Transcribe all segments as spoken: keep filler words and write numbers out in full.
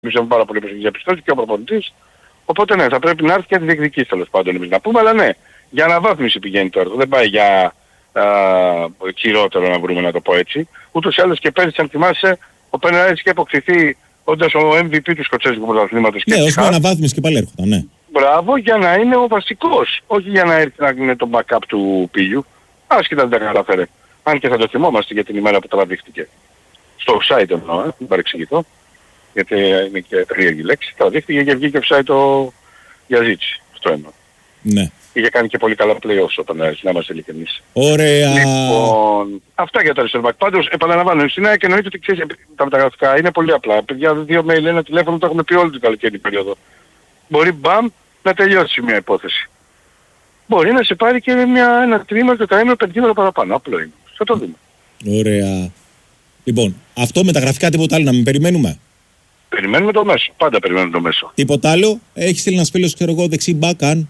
Μισεύουν πάρα πολύ προσοχή για πιστώσεις και ο προπονητής. Οπότε ναι, θα πρέπει να έρθει και να τη διεκδικήσει τέλος πάντων εμείς να πούμε, αλλά ναι, για αναβάθμιση πηγαίνει τώρα. Δεν πάει για α, χειρότερο να βρούμε να το πω έτσι. Ούτως ή άλλως και πέρυσι αν θυμάσαι, ο Πενεράης είχε αποκτηθεί όντας ο εμ βι πι του σκοτσέζικου πρωταθλήματος. Ναι, ως αναβάθμιση και πάλι έρχονταν, ναι. Μπράβο, για να είναι ο βασικός, όχι για να έρθει να είναι το backup του Πίλιου. Άσχετα δεν τα κατάφερε. Αν και θα το θυμόμαστε για την ημέρα που τραβήχτηκε. Στο offside εννοώ, ε, μην παρεξηγηθώ. Γιατί είναι και περίεργη λέξη. Τραβήχτηκε και βγήκε offside το Γιαζίτσι. Αυτό εννοώ. Ναι. Είχε κάνει και πολύ καλά play-offs ο Παναγιώτης, να είμαστε ειλικρινείς. Ωραία. Λοιπόν, αυτά για το αριστερό back. Πάντως, επαναλαμβάνω, στην ΑΕΚ εννοείται ότι ξέρεις, τα μεταγραφικά είναι πολύ απλά. Παιδιά, δύο mail, ένα τηλέφωνο, το έχουμε πει όλη την καλοκαιρινή περίοδο. Μπορεί μπαμ να τελειώσει μια υπόθεση. Μπορεί να σε πάρει και μια, ένα τρίμηνο, τετραήμηνο, πεντήμηνο παραπάνω. Απλό είναι. Θα το δούμε. Ωραία. Λοιπόν, αυτό μεταγραφικά τίποτα άλλο να μην περιμένουμε. Περιμένουμε το μέσο. Πάντα περιμένουμε το μέσο. Τίποτα άλλο. Έχει στείλει ένα φίλο, ξέρω εγώ, δεξί μπακ αν.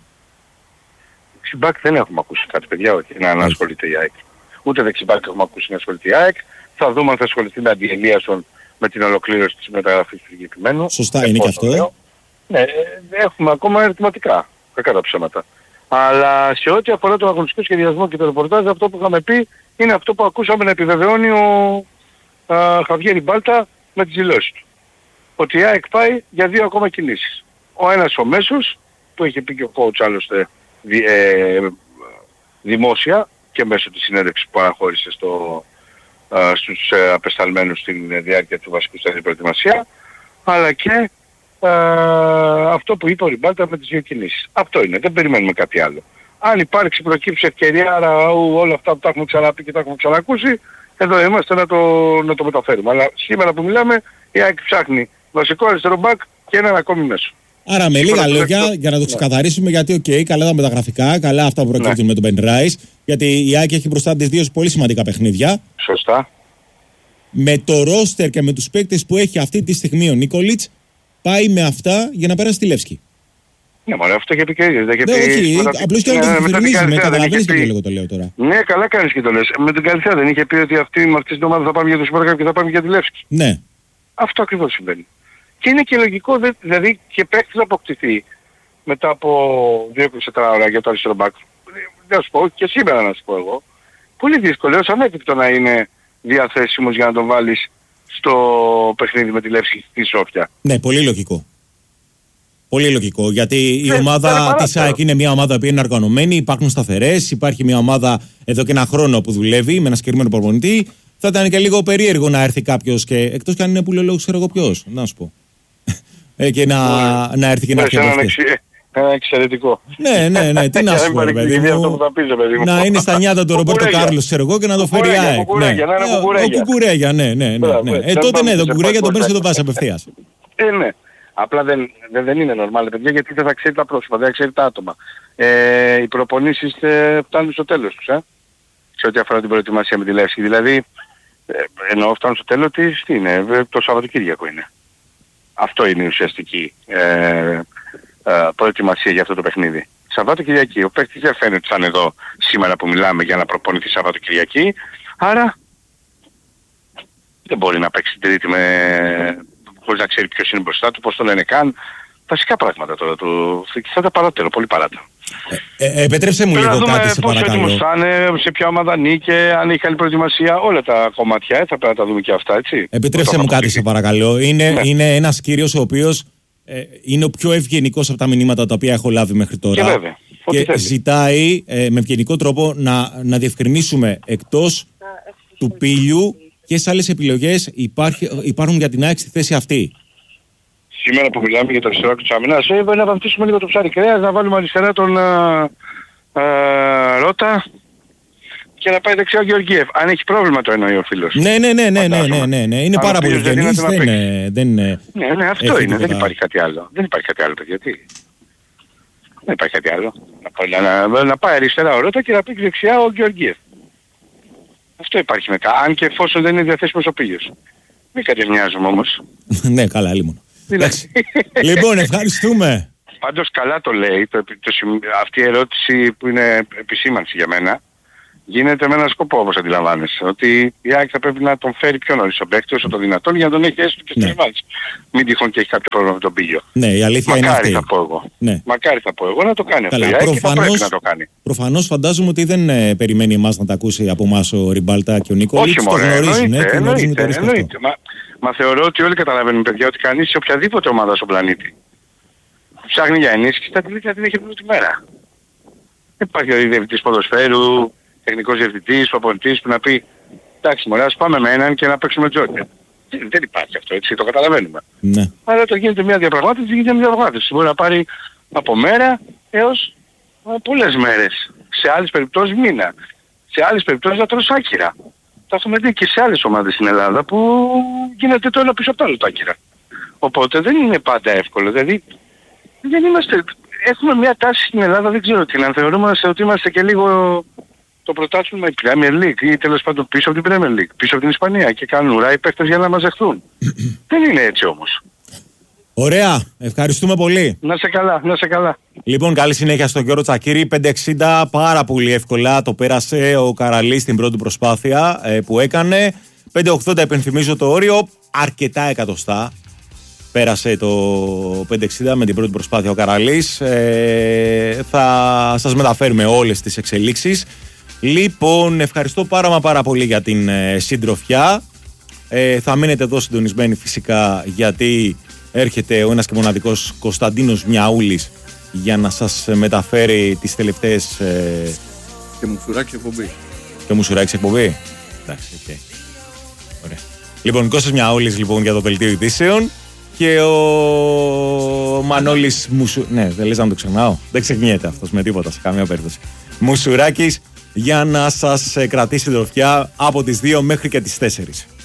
Δεξί μπακ δεν έχουμε ακούσει κάτι, παιδιά, όχι. Να, να ασχολείται η ΑΕΚ. Ούτε δεξί μπακ έχουμε ακούσει να ασχολείται η ΑΕΚ. Θα δούμε αν θα ασχοληθεί με Αντιελίασον με την ολοκλήρωση της μεταγραφής του συγκεκριμένου. Σωστά, είναι και αυτό. Ναι, έχουμε ακόμα ερωτηματικά. Κακά τα ψέματα. Αλλά σε ό,τι αφορά τον αγωνιστικό σχεδιασμό και το ρεπορτάζ, αυτό που είχαμε πει είναι αυτό που ακούσαμε να επιβεβαιώνει ο Χαβιέρη Μπάλτα με τις δηλώσεις του. Ότι η ΑΕΚ πάει για δύο ακόμα κινήσεις. Ο ένας ο μέσος, που είχε πει και ο coach άλλωστε δι, ε, δημόσια και μέσω της συνέντευξης που παραχώρησε στο, α, στους ε, απεσταλμένους στην διάρκεια του βασικού στάδιου προετοιμασία, αλλά και α, αυτό που είπε ο Ριμπάλτα με τις δύο κινήσεις. Αυτό είναι, δεν περιμένουμε κάτι άλλο. Αν υπάρξει προκύψει ευκαιρία, άρα όλα αυτά που τα έχουμε ξαναπεί και τα έχουμε ξανακούσει, εδώ είμαστε να το, να το μεταφέρουμε. Αλλά σήμερα που μιλάμε, η ΑΕΚ ψάχνει βασικό αριστερό μπακ και έναν ακόμη μέσο. Άρα με λίγα λόγια, το... για να το ξεκαθαρίσουμε, γιατί οκ, okay, καλά τα μεταγραφικά, καλά αυτά που προκύπτουν ναι. με τον Πενεράης, γιατί η ΑΕΚ έχει μπροστά της δύο πολύ σημαντικά παιχνίδια. Σωστά. Με το ρόστερ και με τους παίκτες που έχει αυτή τη στιγμή ο Νίκολιτς, πάει με αυτά για να πέρασε τη Λεύσκη. Ναι, μωρέ, αυτό είχε πει και ίδιος. Ναι, όχι, απλώς και να το διευκρινίζουμε, καταλαβαίνεις και λίγο το λέω τώρα. Ναι, καλά κάνεις και το λες. Με την Καλυθέα δεν είχε πει ότι αυτή, με αυτή την ομάδα θα πάμε για το Super Cup και θα πάμε για τη Λεύσκη. Ναι. Αυτό ακριβώς συμβαίνει. Και είναι και λογικό, δηλαδή και παίκτης να αποκτηθεί μετά από δύο με τέσσερα ώρα για το αριστερό μπακ. Δεν σου πω, και σήμερα να σου πω εγώ. Πολύ δύσκολο, ως ανέφικτο να είναι διαθέσιμος για να τον βάλεις στο παιχνίδι με τη Λεύσκη στη Σόφια. Ναι, πολύ λογικό. Πολύ λογικό, γιατί η ναι, ομάδα της ΑΕΚ είναι μια ομάδα που είναι οργανωμένη, υπάρχουν σταθερές, υπάρχει μια ομάδα εδώ και ένα χρόνο που δουλεύει με ένα συγκεκριμένο προπονητή. Θα ήταν και λίγο περίεργο να έρθει κάποιος και εκτός κι αν είναι πουλολόγος, ξέρω εγώ ποιος, να σου πω. ε, και να, yeah. να έρθει και να έρθει ένα, ένα εξαιρετικό. Ναι, ναι, ναι, τι να σου πω, παιδί μου. Να είναι στα νιάτα του Ρομπέρτο Κάρλος, ξέρω εγώ, και να το φέρει η ΑΕΚ. Ο Κουκουρέγια, ναι, ναι. Ε, τότε ναι, τον Κουκουρέγια τον παίρνει και τον πας απευθείας. Ε, ναι. Απλά δεν, δεν, δεν είναι normal, παιδιά, γιατί δεν θα ξέρει τα πρόσωπα, δεν θα ξέρει τα άτομα. Ε, οι προπονήσεις ε, φτάνουν στο τέλος τους, ε, σε ό,τι αφορά την προετοιμασία με τη Λεύσκη. Δηλαδή, ε, ενώ φτάνουν στο τέλος της, τι είναι, ε, το Σαββατοκύριακο είναι. Αυτό είναι η ουσιαστική ε, ε, προετοιμασία για αυτό το παιχνίδι. Σαββατοκυριακή, ο παίκτης δεν φαίνεται σαν εδώ σήμερα που μιλάμε για να προπονηθεί Σαββατοκυριακή, άρα δεν μπορεί να παίξει την Τρίτη με... χωρίς να ξέρει ποιος είναι μπροστά του, πώς το λένε καν. Βασικά πράγματα τώρα του. Θα τα παρότερο, πολύ παράτα. Ε, ε, επέτρεψε μου λίγο κάτι, σε παρακαλώ. Πώς έτοιμος σε ποια ομάδα νίκε, αν έχει καλή προετοιμασία, όλα τα κομμάτια, ε, θα πρέπει να τα δούμε και αυτά, έτσι. Επιτρέψτε μου κάτι, σε παρακαλώ. Είναι, ναι. είναι ένας κύριος ο οποίος ε, είναι ο πιο ευγενικός από τα μηνύματα τα οποία έχω λάβει μέχρι τώρα. Και βέβαια. Και ζητάει ε, με ευγενικό τρόπο να, να διευκρινίσουμε εκτός του Πίλιου ποιες άλλες επιλογές υπάρχει, υπάρχουν για την ΑΕΚ στη θέση αυτή. Σήμερα που μιλάμε για το αριστερό της άμυνας, ε, να βαφτίσουμε λίγο το ψάρι κρέας, να βάλουμε αριστερά τον α, α, Ρώτα και να πάει δεξιά ο Γεωργίευ. Αν έχει πρόβλημα το εννοεί ο φίλος. Ναι, ναι, ναι, ναι, ναι, ναι, ναι, ναι. Είναι πάρα πολύ ευγενής, δεν, δεν είναι... Ναι, ναι, αυτό είναι, τίποτα. Δεν υπάρχει κάτι άλλο. Δεν υπάρχει κάτι άλλο, παιδιά, τι. Δεν υπάρχει κάτι άλλο. Να, να, να, να πάει αριστερά ο Ρώτα και να πει δεξιά ο Γεωργίευ. Αυτό υπάρχει μετά, αν και εφόσον δεν είναι διαθέσιμος ο Πίλιος. Μην κατευνιάζουμε όμως. Ναι, καλά, λίμωνο. Λοιπόν, ευχαριστούμε. Πάντως καλά το λέει, το, το, αυτή η ερώτηση που είναι επισήμανση για μένα, γίνεται με ένα σκοπό, όπως αντιλαμβάνεσαι. Ότι η ΑΕΚ θα πρέπει να τον φέρει πιο νωρίς ο παίκτη όσο το δυνατόν για να τον έχει έστω και στην εμβάση. Μην τυχόν και έχει κάποιο πρόβλημα με τον πύλιο. Ναι, η αλήθεια Μακάρι είναι αυτή. θα πω εγώ. Ναι. Μακάρι θα πω εγώ να το κάνει Καλά, αυτό. Η ΑΕΚ προφανώς, θα πρέπει να το κάνει. Προφανώς φαντάζομαι ότι δεν ε, περιμένει εμάς να τα ακούσει από εμάς ο Ριμπάλτα και ο Νίκολιτς. Όχι Το μωρέ, γνωρίζουν, εννοείται, ε, γνωρίζουν το εννοείται, ρίσκο εννοείται. Μα, μα θεωρώ ότι όλοι καταλαβαίνουν, παιδιά, ότι κανείς σε οποιαδήποτε ομάδα στον πλανήτη ψάχνει για ενίσχυση, τα τελικά την έχει την πρώτη μέρα. Υπάρχει ο διευθυντής ποδοσφαίρου, τεχνικός διευθυντής, προπονητής που να πει εντάξει μωρέ, ας πάμε με έναν και να παίξουμε τζόκερ. Δεν, δεν υπάρχει αυτό, έτσι, το καταλαβαίνουμε. Ναι. Αλλά το γίνεται μια διαπραγμάτευση, γίνεται μια διαπραγμάτευση. Μπορεί να πάρει από μέρα έως α, πολλές μέρες. Σε άλλες περιπτώσεις μήνα. Σε άλλες περιπτώσεις να τρως άκυρα. Τα έχουμε δει και σε άλλες ομάδες στην Ελλάδα που γίνεται το ένα πίσω από το άλλο το άκυρα. Οπότε δεν είναι πάντα εύκολο. Δηλαδή δεν είμαστε... Έχουμε μια τάση στην Ελλάδα, δεν ξέρω τι να θεωρούμε ότι είμαστε και λίγο το πρωτάθλημα η Premier League ή τέλος πάντων πίσω από την Premier League, πίσω από την Ισπανία και κάνουν ουρά οι παίκτες για να μαζευτούν. Δεν είναι έτσι όμως. Ωραία, ευχαριστούμε πολύ. Να σε καλά, να σε καλά. Λοιπόν, καλή συνέχεια στον Γιώργο Τσακίρη. πέντε εξήντα, πάρα πολύ εύκολα το πέρασε ο Καραλής στην πρώτη προσπάθεια ε, που έκανε. πέντε ογδόντα υπενθυμίζω το όριο, αρκετά εκατοστά. Πέρασε το πέντε εξήντα με την πρώτη προσπάθεια ο Καραλής. Ε, θα σας μεταφέρουμε όλες τις εξελίξεις. Λοιπόν, ευχαριστώ πάρα μα πάρα πολύ για την ε, συντροφιά. Ε, θα μείνετε εδώ συντονισμένοι φυσικά, γιατί έρχεται ο ένας και μοναδικός Κωνσταντίνος Μιαούλης για να σας μεταφέρει τις τελευταίες... Ε... Και Μουσουράκης εκπομπή. Και Μουσουράκης εκπομπή. Εντάξει, οκ. Okay. Ωραία. Λοιπόν, Κώστας Μιαούλης λοιπόν για το δελτίο ειδήσεων και ο Μανώλης Μουσου... Ναι, δεν λες να το ξεχνάω. Δεν ξεχνιέται αυτός με τίποτα σε καμία περίπτωση. Μουσουράκης για να σας κρατήσει συντροφιά από τις δύο μέχρι και τις τέσσερις.